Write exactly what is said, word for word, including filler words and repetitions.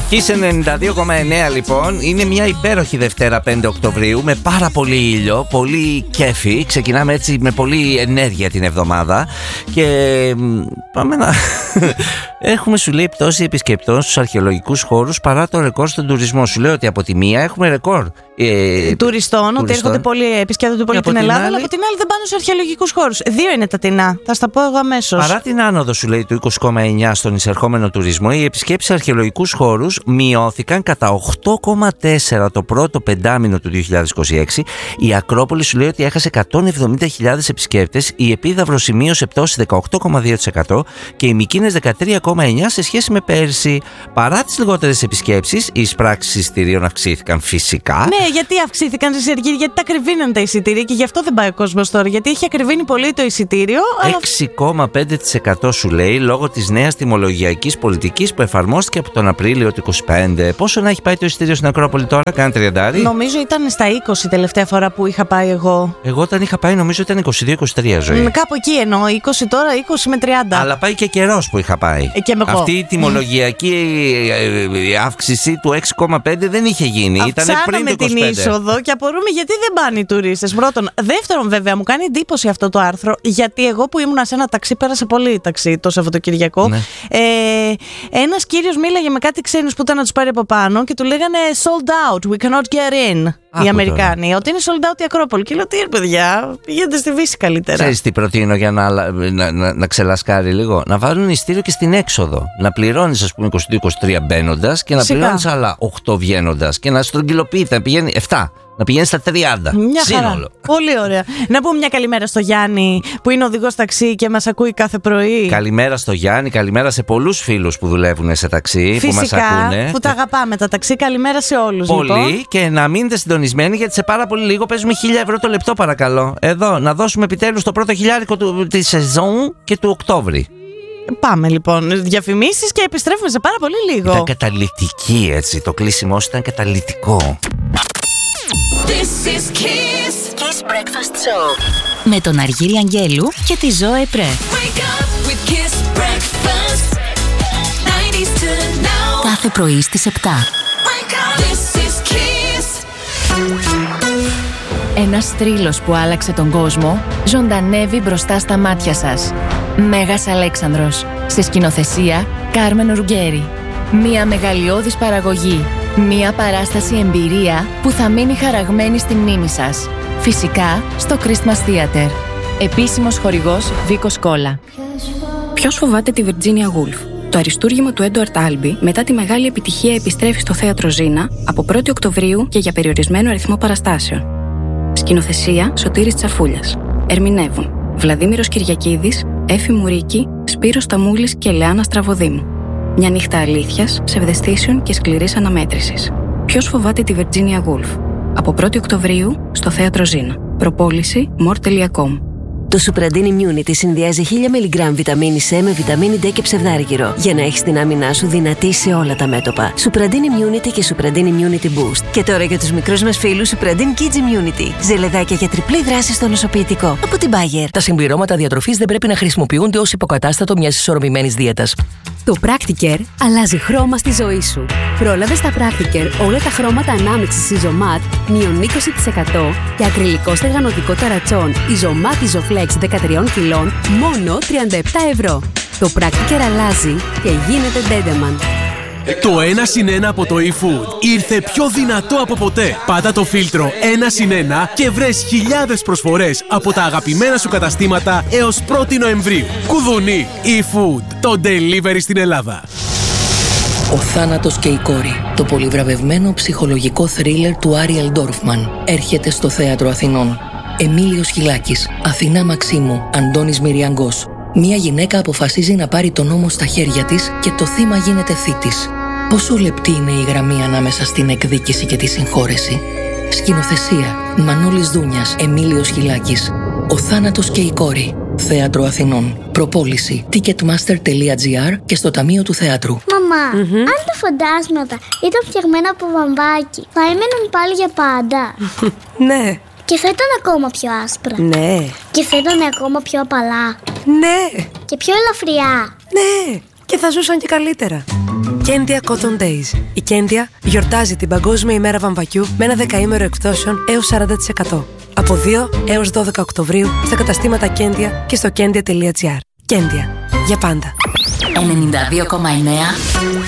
Kiss ενενήντα δύο κόμμα εννέα λοιπόν. Είναι μια υπέροχη Δευτέρα πέντε Οκτωβρίου με πάρα πολύ ήλιο, πολύ κέφι. Ξεκινάμε έτσι με πολύ ενέργεια την εβδομάδα. Και πάμε να... Έχουμε, σου λέει, πτώση επισκεπτών στους αρχαιολογικούς χώρους παρά το ρεκόρ στον τουρισμό. Σου λέει ότι από τη μία έχουμε ρεκόρ ε, τουριστών, τουριστών, ότι έρχονται πολλοί, επισκέπτονται πολύ την, την Ελλάδα, άλλη... αλλά από την άλλη δεν πάνε στους αρχαιολογικούς χώρους. Δύο είναι τα τεινά. Θα στα πω εγώ αμέσως. Παρά την άνοδο, σου λέει, του είκοσι κόμμα εννέα στον εισερχόμενο τουρισμό, οι επισκέψεις σε αρχαιολογικούς χώρους μειώθηκαν κατά οκτώ κόμμα τέσσερα το πρώτο πεντάμηνο του δύο χιλιάδες είκοσι έξι. Η Ακρόπολη, σου λέει, ότι έχασε εκατόν εβδομήντα χιλιάδες επισκέπτες. Η Επίδαυρος σημείωσε πτώση δεκαοκτώ κόμμα δύο τοις εκατό και η Μυκήνες δεκατρία κόμμα εννέα τοις εκατό σε σχέση με πέρσι. Παρά τις λιγότερες επισκέψεις, οι εισπράξεις εισιτηρίων αυξήθηκαν φυσικά. Ναι, γιατί αυξήθηκαν, Σεργή, γιατί τα ακριβήναν τα εισιτήρια και γι' αυτό δεν πάει ο κόσμος τώρα. Γιατί έχει ακριβήνει πολύ το εισιτήριο. έξι κόμμα πέντε τοις εκατό σου λέει, λόγω της νέας τιμολογιακής πολιτικής που εφαρμόστηκε από τον Απρίλιο του είκοσι πέντε. Πόσο να έχει πάει το εισιτήριο στην Ακρόπολη τώρα, κάνα τριαντάρι? Νομίζω ήταν στα είκοσι τελευταία φορά που είχα πάει εγώ. Εγώ όταν είχα πάει νομίζω ήταν είκοσι δύο είκοσι τρία, ζωή. Mm, κάπου εκεί εννοώ, είκοσι τώρα, είκοσι με τριάντα. Αλλά πάει και καιρός που είχα πάει. Ε, και με Αυτή η τιμολογιακή αύξηση του έξι κόμμα πέντε δεν είχε γίνει. Ήταν πριν το είκοσι πέντε. Την είσοδο και απορούμε γιατί δεν πάνε οι τουρίστες. Πρώτον. Δεύτερον, βέβαια, μου κάνει εντύπωση αυτό το άρθρο, γιατί εγώ που ήμουνα σε ένα ταξί, πέρασε πολύ ταξί το Σαββατοκυριακό. Ναι. Ε, ένας κύριος μίλαγε με κάτι ξένους που ήταν να τους πάρει από πάνω και του λέγανε sold out, we cannot get in. Άκου οι Αμερικάνοι, τώρα. Ότι είναι sold out η Ακρόπολη. Και λέω, τι είναι, παιδιά, πηγαίνετε στη Βύση καλύτερα. Ξέρεις τι προτείνω για να, να, να, να ξελασκάρει λίγο? Να βάλουν ειστήριο και στην έξοδο. Να πληρώνεις, ας πούμε, είκοσι δύο είκοσι τρία μπαίνοντας και να πληρώνεις άλλα οκτώ βγαίνοντας. Και να στρογγυλοποιείται, να πηγαίνει επτά. Να πηγαίνει στα τριάντα. Μια σύνολο. Χαρά. Πολύ ωραία. Να πούμε μια καλημέρα στο Γιάννη που είναι οδηγός ταξί και μας ακούει κάθε πρωί. Καλημέρα στο Γιάννη, καλημέρα σε πολλούς φίλους που δουλεύουν σε ταξί. Φυσικά, που μας ακούνε. Που τα αγαπάμε τα ταξί. Καλημέρα σε όλους. Πολύ, λοιπόν. Και να μείνετε συντονισμένοι γιατί σε πάρα πολύ λίγο παίζουμε χίλια ευρώ το λεπτό, παρακαλώ. Εδώ, να δώσουμε επιτέλους το πρώτο χιλιάρικο τη σεζόν και του Οκτώβρη. Πάμε λοιπόν, διαφημίσεις και επιστρέφουμε σε πάρα πολύ λίγο. Ήταν καταλυτική, έτσι. Το κλείσιμο ήταν καταλυτικό. This is Kiss. Kiss Breakfast Show. Με τον Αργύρη Αγγέλου και τη Ζώε Πρέ. Wake up with Kiss Breakfast. nineties to now. Κάθε πρωί στις επτά. Wake up. This is Kiss. Ένας θρύλος που άλλαξε τον κόσμο ζωντανεύει μπροστά στα μάτια σας. Μέγας Αλέξανδρος. Σε σκηνοθεσία Κάρμεν Ουργκέρι. Μια μεγαλειώδης παραγωγή. Μια παράσταση εμπειρία που θα μείνει χαραγμένη στη μνήμη σας. Φυσικά στο Christmas Theater. Επίσημος χορηγός Βίκος Κόλλα. Ποιος φοβάται τη Virginia Woolf? Το αριστούργημα του Έντουαρτ Άλμπι μετά τη μεγάλη επιτυχία επιστρέφει στο Θέατρο Ζήνα από πρώτη Οκτωβρίου και για περιορισμένο αριθμό παραστάσεων. Σκηνοθεσία Σωτήρης Τσαφούλιας. Ερμηνεύουν Βλαδίμηρος Κυριακίδης, Έφη Μουρίκη, Σπύρος Σταμούλης και Λεάνα Στραβοδήμου. Μια νύχτα αλήθειας, ψευδαισθήσεων και σκληρής αναμέτρησης. Ποιος φοβάται τη Virginia Woolf? Από πρώτη Οκτωβρίου στο Θέατρο Ζήνα. Προπόληση μορ τελεία κομ. Το Supradin Immunity συνδυάζει χίλια μιλιγκράμμ βιταμίνη C με βιταμίνη D και ψευδάργυρο για να έχεις την άμυνά σου δυνατή σε όλα τα μέτωπα. Supradin Immunity και Supradin Immunity Boost. Και τώρα για τους μικρούς μας φίλους Supradin Kids Immunity. Ζελεδάκια για τριπλή δράση στο νοσοποιητικό. Από την Bayer. Τα συμπληρώματα διατροφής δεν πρέπει να χρησιμοποιούνται ως υποκατάστατο μιας ισορροπημένης δίαιτας. Το Practicare αλλάζει χρώμα στη ζωή σου. Πρόλαβε στα Practicare όλα τα χρώματα ανάμειξης Isomat μείον είκοσι τοις εκατό και ακριλικό στεγανοτικό ταρατσόν Isomat Isoflex δεκατρία κιλών μόνο τριάντα επτά ευρώ. Το Practicare αλλάζει και γίνεται Dendeman. Το ένα συν ένα από το eFood ήρθε πιο δυνατό από ποτέ. Πάτα το φίλτρο ένα συν ένα και βρες χιλιάδες προσφορές από τα αγαπημένα σου καταστήματα έως πρώτη Νοεμβρίου. Κουδουνί, eFood, το delivery στην Ελλάδα. Ο θάνατος και η κόρη. Το πολυβραβευμένο ψυχολογικό θρίλερ του Άριελ Ντόρφμαν έρχεται στο Θέατρο Αθηνών. Εμίλιος Χιλάκης, Αθηνά Μαξίμου, Αντώνης Μυριαγκός. Μία γυναίκα αποφασίζει να πάρει τον νόμο στα χέρια της και το θύμα γίνεται θήτης. Πόσο λεπτή είναι η γραμμή ανάμεσα στην εκδίκηση και τη συγχώρεση? Σκηνοθεσία Μανώλης Δούνιας, Εμίλιος Χιλάκης. Ο θάνατος και η κόρη. Θέατρο Αθηνών. Προπόληση ticketmaster τελεία gr και στο Ταμείο του Θεάτρου. Μαμά, mm-hmm. αν τα φαντάσματα ήταν φτιαγμένα από βαμβάκι, θα έμεναν πάλι για πάντα? Ναι. Και θα ήταν ακόμα πιο άσπρα. Ναι. Και θα ήταν ακόμα πιο απαλά. Ναι. Και πιο ελαφριά. Ναι. Και θα ζούσαν και καλύτερα. Κέντια Cotton Days. Η Κέντια γιορτάζει την Παγκόσμια ημέρα βαμβακιού με ένα δεκαήμερο εκπτώσεων έως σαράντα τοις εκατό. Από δύο έως δώδεκα Οκτωβρίου στα καταστήματα Κέντια και στο κέντια τελεία τζι άρ. Κέντια. Για πάντα. ενενήντα δύο κόμμα εννέα